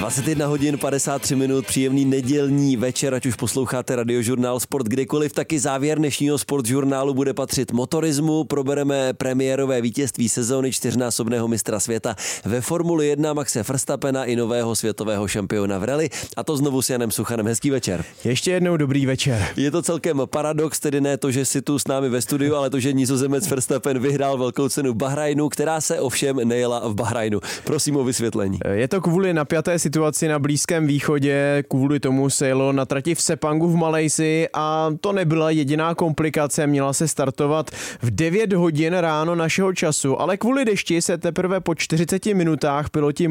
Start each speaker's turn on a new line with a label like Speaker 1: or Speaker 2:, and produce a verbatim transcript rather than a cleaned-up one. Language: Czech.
Speaker 1: dvacet jedna hodin padesát tři minut, příjemný nedělní večer, ať už posloucháte Radiožurnál Sport kdekoliv, taky závěr dnešního sportžurnálu bude patřit motorismu. Probereme premiérové vítězství sezóny čtyřnásobného mistra světa ve Formuli jedna Maxe Verstappena i nového světového šampiona v rally, a to znovu s Janem Suchanem. Hezký večer.
Speaker 2: Ještě jednou dobrý večer.
Speaker 1: Je to celkem paradox, tedy ne to, že si tu s námi ve studiu, ale to, že Nizozemec Verstappen vyhrál velkou cenu Bahrajnu, která se ovšem nejela v Bahrajnu. Prosím o vysvětlení.
Speaker 2: Je to kvůli napjaté situaci na Blízkém východě, kvůli tomu se jelo na trati v Sepangu v Malajsii a to nebyla jediná komplikace, měla se startovat v devět hodin ráno našeho času, ale kvůli dešti se teprve po čtyřiceti minutách piloti